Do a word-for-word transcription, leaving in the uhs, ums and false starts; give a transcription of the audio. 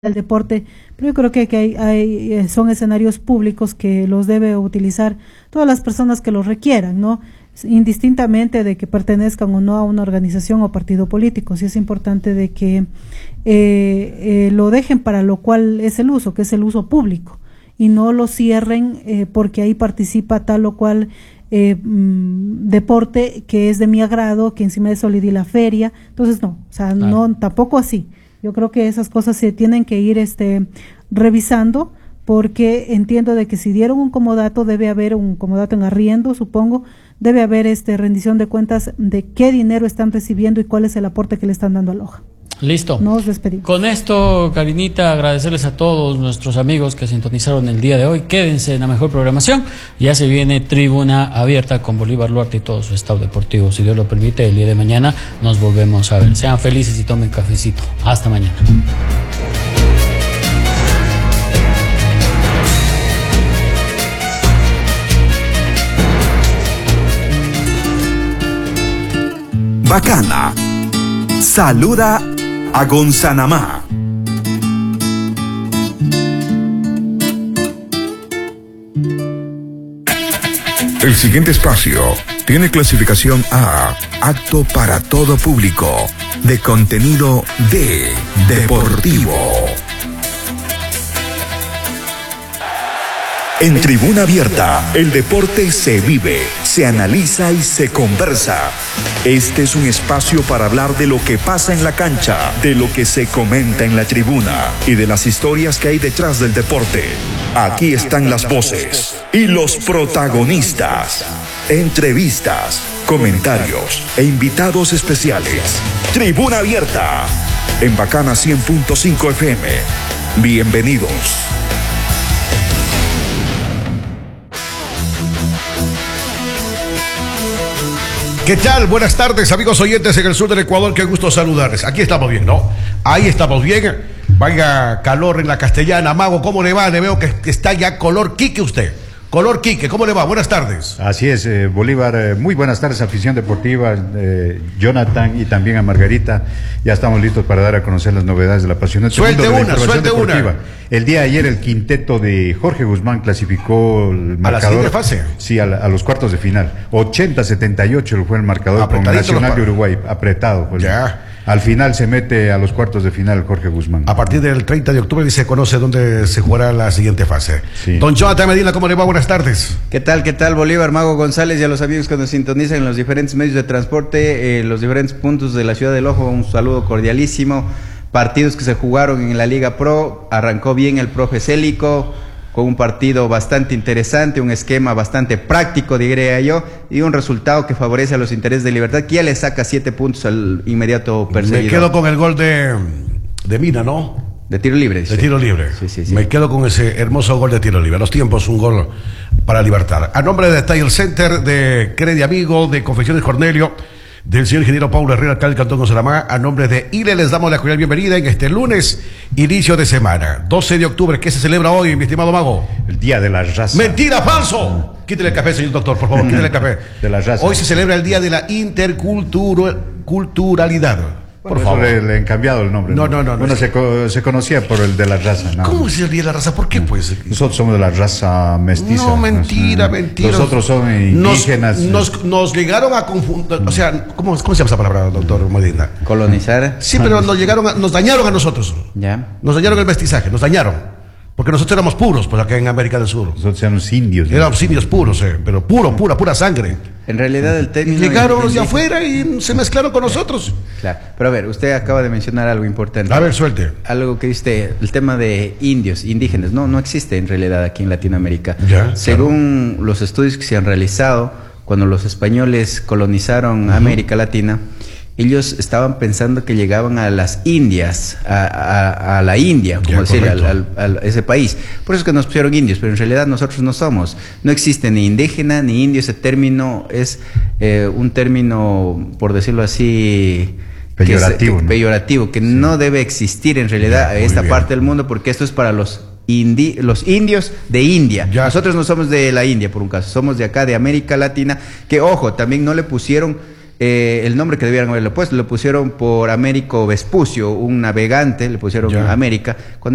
el deporte, pero yo creo que, que hay, hay, son escenarios públicos que los debe utilizar todas las personas que los requieran, ¿no? Indistintamente de que pertenezcan o no a una organización o partido político. Sí es importante de que eh, eh, lo dejen para lo cual es el uso, que es el uso público, y no lo cierren eh, porque ahí participa tal o cual eh, mm, deporte que es de mi agrado, que encima de eso le di la feria. Entonces no, o sea, no, no tampoco así. Yo creo que esas cosas se tienen que ir este, revisando, porque entiendo de que si dieron un comodato, debe haber un comodato en arriendo, supongo, debe haber este rendición de cuentas de qué dinero están recibiendo y cuál es el aporte que le están dando a Loja. Listo. Nos despedimos. Con esto, Karinita, agradecerles a todos nuestros amigos que sintonizaron el día de hoy. Quédense en la mejor programación. Ya se viene Tribuna Abierta con Bolívar Luarte y todo su estado deportivo. Si Dios lo permite, el día de mañana nos volvemos a ver. Sean felices y tomen cafecito. Hasta mañana. Bacana. Saluda a Gonzanamá. El siguiente espacio tiene clasificación A, apto para todo público, de contenido D, deportivo. En Tribuna Abierta, el deporte se vive, se analiza y se conversa. Este es un espacio para hablar de lo que pasa en la cancha, de lo que se comenta en la tribuna y de las historias que hay detrás del deporte. Aquí están las voces y los protagonistas. Entrevistas, comentarios e invitados especiales. Tribuna Abierta, en Bacana cien punto cinco F M. Bienvenidos. ¿Qué tal? Buenas tardes, amigos oyentes en el sur del Ecuador. Qué gusto saludarles. Aquí estamos bien, ¿no? Ahí estamos bien. Vaya calor en la Castellana. Mago, ¿cómo le va? Le veo que está ya color Quique usted. Color Quique, ¿cómo le va? Buenas tardes. Así es, eh, Bolívar. Eh, muy buenas tardes, afición deportiva. Eh, Jonathan y también a Margarita. Ya estamos listos para dar a conocer las novedades de la apasionante Suelte mundo de una, la suelte deportiva. una. El día de ayer el quinteto de Jorge Guzmán clasificó el marcador. ¿A la siguiente fase? Sí, a, la, a los cuartos de final. ochenta a setenta y ocho fue el marcador con Nacional de Uruguay. Apretado. Pues, ya. Al final se mete a los cuartos de final Jorge Guzmán. A partir del treinta de octubre se conoce dónde se jugará la siguiente fase. Sí. Don Jonathan Medina, ¿cómo le va? Buenas tardes. ¿Qué tal? ¿Qué tal, Bolívar, Mago González y a los amigos que nos sintonizan en los diferentes medios de transporte, eh, los diferentes puntos de la ciudad del Ojo? Un saludo cordialísimo. Partidos que se jugaron en la Liga Pro. Arrancó bien el profe Célico, con un partido bastante interesante, un esquema bastante práctico, diría yo, y un resultado que favorece a los intereses de Libertad, que ya le saca siete puntos al inmediato perseguidor. Me quedo con el gol de, de Mina, ¿no? De tiro libre. De sí. tiro libre. Sí, sí, sí. Me quedo con ese hermoso gol de tiro libre. A los tiempos, un gol para Libertad. A nombre de Tire Center, de Credi Amigo, de Confecciones Cornelio, del señor ingeniero Paulo Herrera, alcalde del Cantón Gonzanamá, a nombre de I L E les damos la cordial bienvenida en este lunes, inicio de semana, doce de octubre. ¿Qué se celebra hoy, mi estimado Mago? El Día de la Raza. ¡Mentira, falso! Quítele el café, señor doctor, por favor, quítele el café. De la raza. Hoy se celebra el Día de la Interculturalidad. Por Por favor. favor. Le, le han cambiado el nombre. No, no, no, no, Bueno, no. se, co- se conocía por el de la raza. No. ¿Cómo se ríe la raza? ¿Por qué, pues? Nosotros somos de la raza mestiza. No, mentira, Nos- mentira. Los otros son indígenas. Nos, nos, nos llegaron a confundir, o sea, ¿cómo, ¿cómo se llama esa palabra, doctor Medina? Colonizar. Sí, pero nos llegaron, a- nos dañaron a nosotros. Ya. Nos dañaron el mestizaje, nos dañaron. Porque nosotros éramos puros, pues acá en América del Sur. Nosotros éramos indios. ¿no? Éramos indios puros, eh, pero puro, pura, pura sangre. En realidad el Y término... llegaron los de indígena- afuera y se mezclaron con nosotros. Claro, pero a ver, usted acaba de mencionar algo importante. A ver, suelte. Algo que dice, el tema de indios, indígenas, no, no existe en realidad aquí en Latinoamérica. Ya, Según los estudios que se han realizado, cuando los españoles colonizaron uh-huh. América Latina, ellos estaban pensando que llegaban a las Indias, a, a, a la India, como Ya, decir, al, correcto. al, al- ese país. Por eso es que nos pusieron indios, pero en realidad nosotros no somos. No existe ni indígena ni indio. Ese término es eh, un término, por decirlo así, Peyorativo, que, es, que, ¿no? peyorativo, que sí. no debe existir en realidad Ya, en esta bien. parte del mundo, porque esto es para los Indi los indios de India. Ya. Nosotros no somos de la India, por un caso, somos de acá, de América Latina, que ojo, también no le pusieron eh, el nombre que debieran haberle puesto, le pusieron por Américo Vespucio, un navegante, le pusieron Ya. América. Cuando